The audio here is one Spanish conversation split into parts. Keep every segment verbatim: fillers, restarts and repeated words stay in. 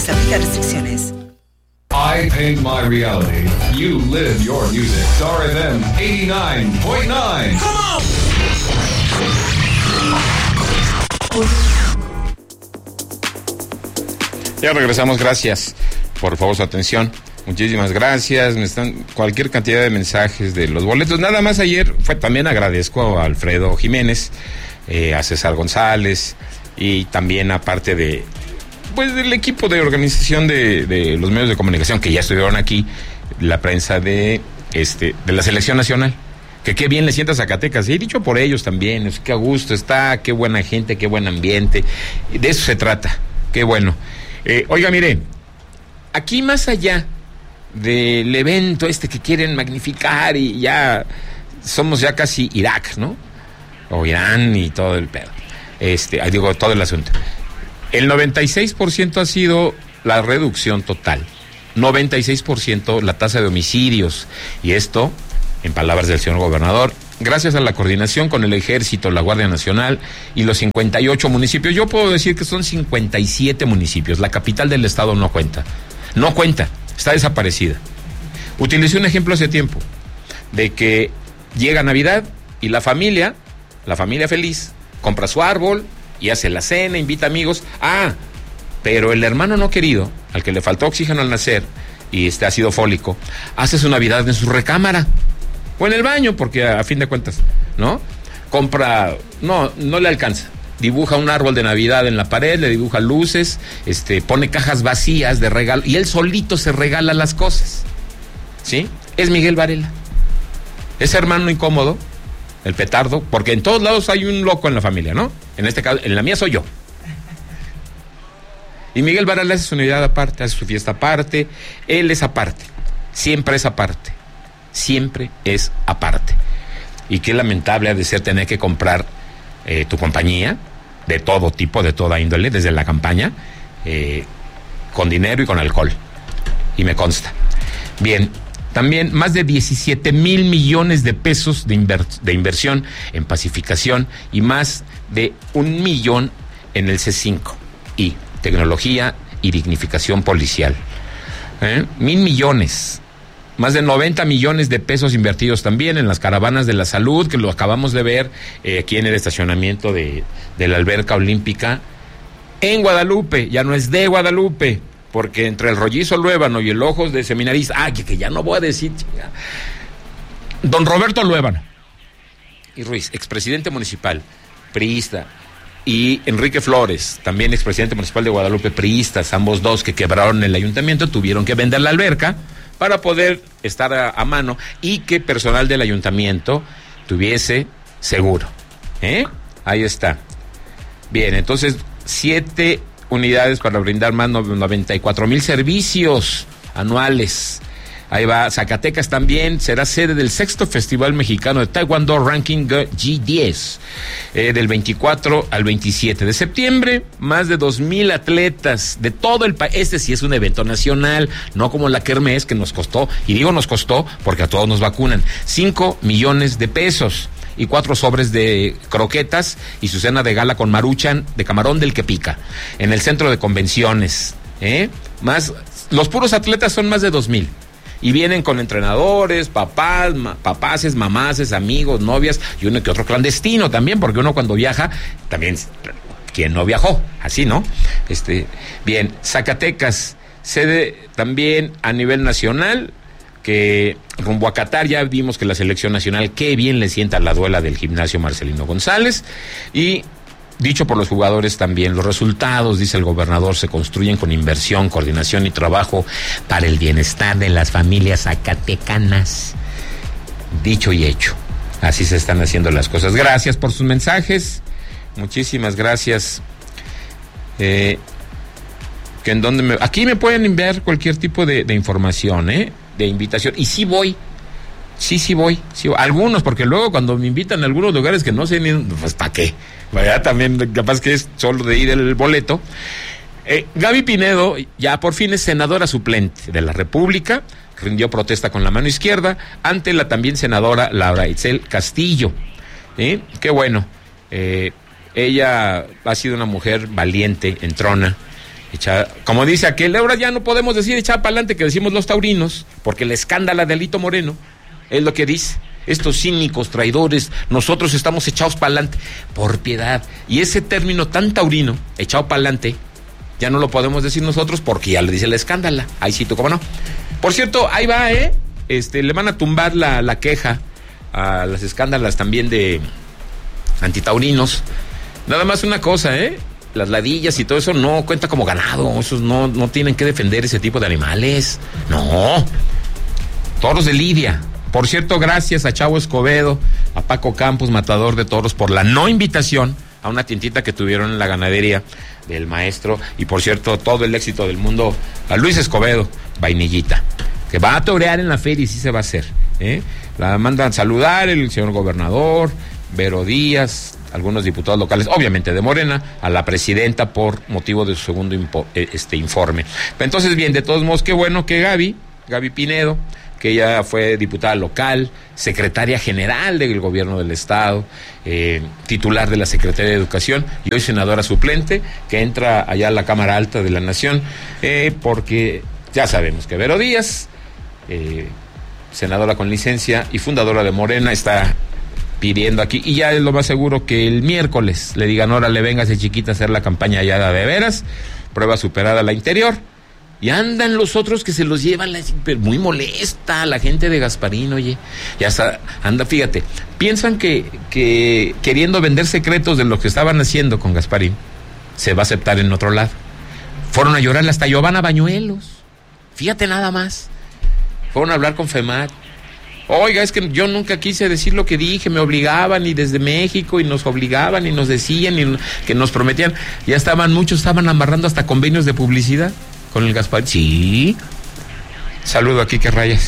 Se aplican restricciones. I paint my reality. You live your music. Star F M eighty-nine point nine. Come on. Ya regresamos, gracias por favor su atención. Muchísimas gracias. Me están cualquier cantidad de mensajes de los boletos. Nada más ayer fue también agradezco a Alfredo Jiménez, eh, a César González y también aparte de pues del equipo de organización de, de los medios de comunicación que ya estuvieron aquí, la prensa de este de la selección nacional. Que qué bien le sienta a Zacatecas, y dicho por ellos también, es que a gusto está, qué buena gente, qué buen ambiente. De eso se trata, qué bueno. Eh, oiga, mire, aquí más allá del evento este que quieren magnificar y ya somos ya casi Irak, ¿no? O Irán y todo el pedo. Este, digo, todo el asunto. El noventa y seis por ciento ha sido la reducción total. noventa y seis por ciento la tasa de homicidios. Y esto, en palabras del señor gobernador, gracias a la coordinación con el Ejército, la Guardia Nacional y los cincuenta y ocho municipios. Yo puedo decir que son cincuenta y siete municipios. La capital del estado no cuenta. No cuenta. Está desaparecida. Utilicé un ejemplo hace tiempo de que llega Navidad y la familia, la familia feliz, compra su árbol y hace la cena, invita amigos. Ah, pero el hermano no querido, al que le faltó oxígeno al nacer y este ácido fólico, hace su Navidad en su recámara o en el baño, porque a, a fin de cuentas, ¿no? Compra, no, no le alcanza. Dibuja un árbol de Navidad en la pared, le dibuja luces, este, pone cajas vacías de regalo y él solito se regala las cosas, ¿sí? Es Miguel Varela, ese hermano incómodo, el petardo, porque en todos lados hay un loco en la familia, ¿no? En este caso, en la mía soy yo. Y Miguel Varela hace su Navidad aparte, hace su fiesta aparte, él es aparte, siempre es aparte, siempre es aparte. Y qué lamentable ha de ser tener que comprar eh, tu compañía, de todo tipo, de toda índole, desde la campaña, eh, con dinero y con alcohol. Y me consta. Bien, también más de diecisiete mil millones de pesos de, inver- de inversión en pacificación y más de un millón en el C cinco y tecnología y dignificación policial. ¿Eh? Mil millones. Más de noventa millones de pesos invertidos también en las caravanas de la salud, que lo acabamos de ver eh, aquí en el estacionamiento de, de la alberca olímpica en Guadalupe. Ya no es de Guadalupe, porque entre el rollizo Luébano y el Ojos de Seminarista, ah, que, que ya no voy a decir, chica. Don Roberto Luébano y Ruiz, expresidente municipal, priista, y Enrique Flores, también expresidente municipal de Guadalupe, priistas, ambos dos que quebraron el ayuntamiento, tuvieron que vender la alberca para poder estar a, a mano y que personal del ayuntamiento tuviese seguro. ¿Eh? Ahí está. Bien, entonces, siete unidades para brindar más de noventa y cuatro mil servicios anuales. Ahí va, Zacatecas también será sede del sexto Festival Mexicano de Taekwondo Ranking G diez, eh, del veinticuatro al veintisiete de septiembre. Más de dos mil atletas de todo el país. Este sí es un evento nacional, no como la Kermés que nos costó, y digo nos costó porque a todos nos vacunan, cinco millones de pesos y cuatro sobres de croquetas y su cena de gala con maruchan de camarón del que pica en el centro de convenciones. ¿eh? Más, los puros atletas son más de dos mil. Y vienen con entrenadores, papás, ma, papaces, mamaces, amigos, novias y uno que otro clandestino también, porque uno cuando viaja, también, quien no viajó, así, ¿no? Este, bien, Zacatecas, sede también a nivel nacional, que rumbo a Qatar ya vimos que la selección nacional, qué bien le sienta la duela del gimnasio Marcelino González, y dicho por los jugadores también, los resultados, dice el gobernador, se construyen con inversión, coordinación y trabajo para el bienestar de las familias zacatecanas. Dicho y hecho, así se están haciendo las cosas. Gracias por sus mensajes, muchísimas gracias. Eh, que en donde me, aquí me pueden enviar cualquier tipo de, de información, ¿eh? de invitación, y sí voy. Sí, sí voy, sí voy. Algunos, porque luego cuando me invitan a algunos lugares que no sé ni, pues ¿para qué? ¿Verdad? También capaz que es solo de ir el boleto. Eh, Gaby Pinedo ya por fin es senadora suplente de la República, rindió protesta con la mano izquierda ante la también senadora Laura Itzel Castillo. ¿Eh? Qué bueno. Eh, ella ha sido una mujer valiente, entrona, Echa, como dice aquel, ahora ya no podemos decir echar para adelante, que decimos los taurinos, porque la escándala de Alito Moreno es lo que dice. Estos cínicos, traidores, nosotros estamos echados para adelante, por piedad. Y ese término tan taurino, echado para adelante, ya no lo podemos decir nosotros porque ya le dice la escándala. Ahí sí, tú, ¿cómo no? Por cierto, ahí va, ¿eh? Este, le van a tumbar la, la queja a las escándalas también de antitaurinos. Nada más una cosa, ¿eh? Las ladillas y todo eso no cuenta como ganado. Esos no, no tienen que defender ese tipo de animales. No. Toros de lidia. Por cierto, gracias a Chavo Escobedo, a Paco Campos, matador de toros, por la no invitación a una tientita que tuvieron en la ganadería del maestro. Y por cierto, todo el éxito del mundo a Luis Escobedo, vainillita, que va a torear en la feria y sí se va a hacer, ¿eh? La mandan saludar el señor gobernador, Vero Díaz, algunos diputados locales, obviamente de Morena, a la presidenta por motivo de su segundo impo, este informe. Pero entonces, bien, de todos modos, qué bueno que Gaby, Gaby Pinedo, que ella fue diputada local, secretaria general del gobierno del estado, eh, titular de la Secretaría de Educación y hoy senadora suplente, que entra allá a la Cámara Alta de la Nación, eh, porque ya sabemos que Vero Díaz, eh, senadora con licencia y fundadora de Morena, está pidiendo aquí, y ya es lo más seguro que el miércoles le digan, órale, véngase chiquita a hacer la campaña allá de veras, prueba superada a la interior. Y andan los otros que se los llevan, la, muy molesta la gente de Gasparín, oye. Ya está, anda, fíjate, piensan que, que queriendo vender secretos de lo que estaban haciendo con Gasparín, se va a aceptar en otro lado. Fueron a llorarle hasta Giovanna Bañuelos. Fíjate nada más. Fueron a hablar con FEMAT. Oiga, es que yo nunca quise decir lo que dije, me obligaban y desde México y nos obligaban y nos decían y que nos prometían. Ya estaban, muchos estaban amarrando hasta convenios de publicidad con el Gasparín. Sí. Saludo a Quique Rayas.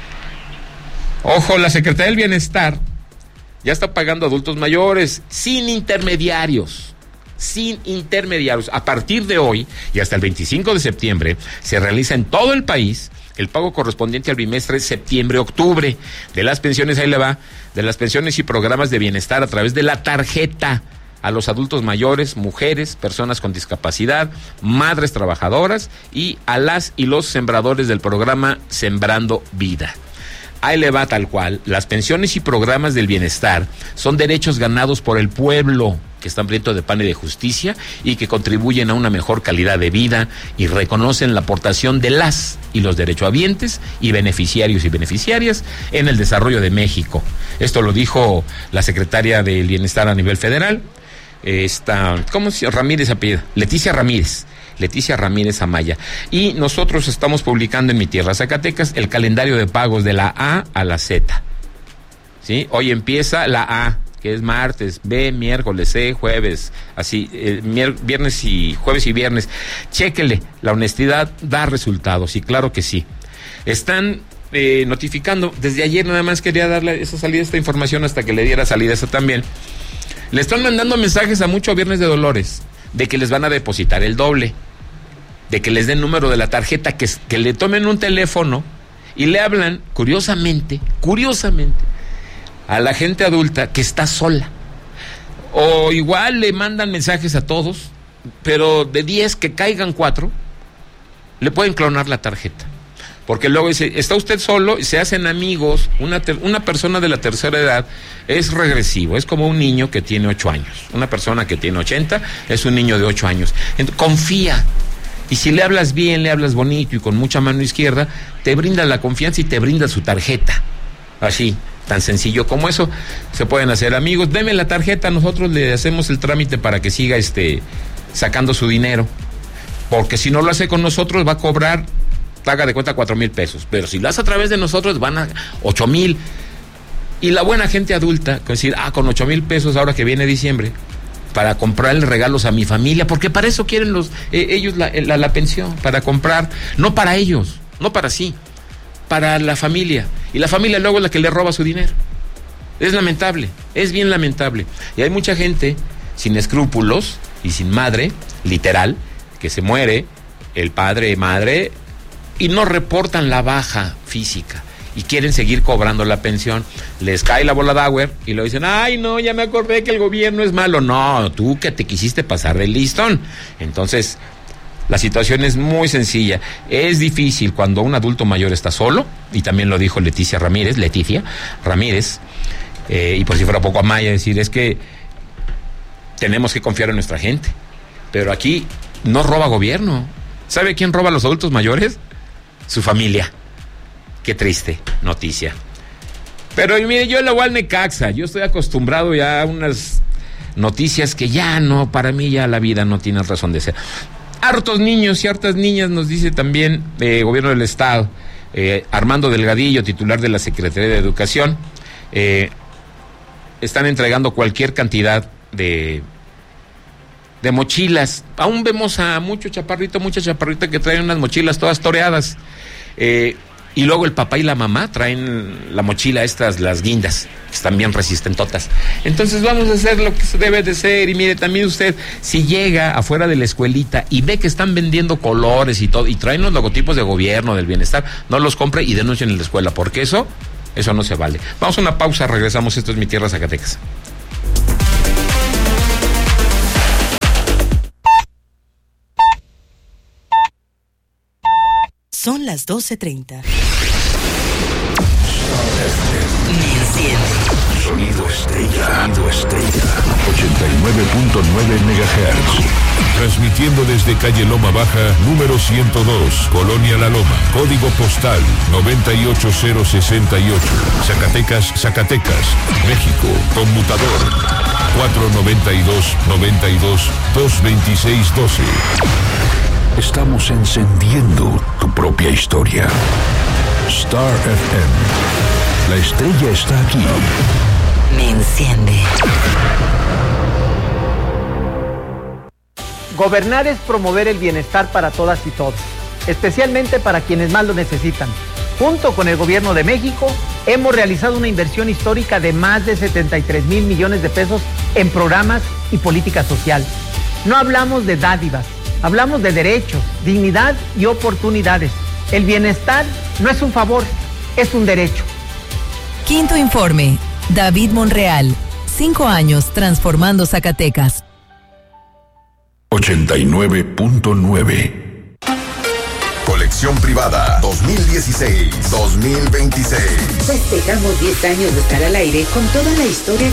Ojo, la Secretaría del Bienestar ya está pagando a adultos mayores sin intermediarios. Sin intermediarios. A partir de hoy y hasta el veinticinco de septiembre se realiza en todo el país el pago correspondiente al bimestre septiembre-octubre de las pensiones, ahí le va, de las pensiones y programas de bienestar a través de la tarjeta a los adultos mayores, mujeres, personas con discapacidad, madres trabajadoras y a las y los sembradores del programa Sembrando Vida. Ahí le va tal cual. Las pensiones y programas del bienestar son derechos ganados por el pueblo que están hambriento de pan y de justicia y que contribuyen a una mejor calidad de vida y reconocen la aportación de las y los derechohabientes y beneficiarios y beneficiarias en el desarrollo de México. Esto lo dijo la secretaria del Bienestar a nivel federal, esta, ¿cómo se llama? Ramírez apellida, Leticia Ramírez. Leticia Ramírez Amaya. Y nosotros estamos publicando en Mi Tierra, Zacatecas, el calendario de pagos de la A a la Z. ¿Sí? Hoy empieza la A, que es martes, B, miércoles, C, jueves, así, eh, mier- viernes y jueves y viernes. Chéquele, la honestidad da resultados, y claro que sí. Están eh, notificando, desde ayer nada más quería darle esa salida, esta información, hasta que le diera salida esa también. Le están mandando mensajes a muchos Viernes de Dolores, de que les van a depositar el doble, de que les den número de la tarjeta, que, que le tomen un teléfono y le hablan, curiosamente, curiosamente, a la gente adulta que está sola. O igual le mandan mensajes a todos, pero de diez que caigan cuatro, le pueden clonar la tarjeta. Porque luego dice, está usted solo, y se hacen amigos. Una, ter- una persona de la tercera edad es regresivo, es como un niño que tiene ocho años. Una persona que tiene ochenta es un niño de ocho años. Entonces, confía. Y si le hablas bien, le hablas bonito y con mucha mano izquierda, te brinda la confianza y te brinda su tarjeta. Así, tan sencillo como eso, se pueden hacer amigos. Deme la tarjeta, nosotros le hacemos el trámite para que siga este sacando su dinero. Porque si no lo hace con nosotros, va a cobrar, haga de cuenta, cuatro mil pesos. Pero si lo hace a través de nosotros, van a ocho mil. Y la buena gente adulta, con decir, ah, con ocho mil pesos ahora que viene diciembre, para comprarle regalos a mi familia, porque para eso quieren los eh, ellos la, la, la pensión, para comprar, no para ellos, no para sí, para la familia. Y la familia luego es la que le roba su dinero. Es lamentable, es bien lamentable. Y hay mucha gente sin escrúpulos y sin madre, literal, que se muere el padre, madre, y no reportan la baja física y quieren seguir cobrando la pensión. Les cae la bola de agua y lo dicen, ay no, ya me acordé que el gobierno es malo. No, tú que te quisiste pasar del listón. Entonces, La situación es muy sencilla. Es difícil cuando un adulto mayor está solo, y también lo dijo Leticia Ramírez, Leticia Ramírez, eh, y por si fuera poco Amaya, decir, es que tenemos que confiar en nuestra gente. Pero aquí no roba gobierno. ¿Sabe quién roba a los adultos mayores? Su familia. Qué triste noticia. Pero mire, yo le voy al Necaxa. Yo estoy acostumbrado ya a unas noticias que ya no, para mí ya la vida no tiene razón de ser. Hartos niños y hartas niñas, nos dice también el eh, gobierno del estado. Eh, Armando Delgadillo, titular de la Secretaría de Educación, eh, están entregando cualquier cantidad de de mochilas. Aún vemos a mucho chaparrito, mucha chaparrita que traen unas mochilas todas toreadas. Eh, y luego el papá y la mamá traen la mochila estas, las guindas, que están bien resistentotas. Entonces vamos a hacer lo que se debe de ser. Y mire, también usted, si llega afuera de la escuelita y ve que están vendiendo colores y todo, y traen los logotipos de gobierno, del bienestar, no los compre y denuncien en la escuela, porque eso, eso no se vale. Vamos a una pausa, regresamos. Esto es Mi Tierra, Zacatecas. Son las doce treinta. Me enciende. Sonido Estrella. Sonido Estrella. ochenta y nueve punto nueve megahertz. Transmitiendo desde calle Loma Baja, número ciento dos, Colonia La Loma. Código postal noventa y ocho mil sesenta y ocho. Zacatecas, Zacatecas, México. Conmutador cuatro noventa y dos, noventa y dos, dos veintiséis doce. Estamos encendiendo tu propia historia. Star F M. La estrella está aquí. Me enciende. Gobernar es promover el bienestar para todas y todos, especialmente para quienes más lo necesitan. Junto con el Gobierno de México, hemos realizado una inversión histórica de más de setenta y tres mil millones de pesos en programas y política social. No hablamos de dádivas, hablamos de derechos, dignidad y oportunidades. El bienestar no es un favor, es un derecho. Quinto informe. David Monreal. Cinco años transformando Zacatecas. ochenta y nueve punto nueve. Colección privada dos mil dieciséis dos mil veintiséis. Festejamos diez años de estar al aire con toda la historia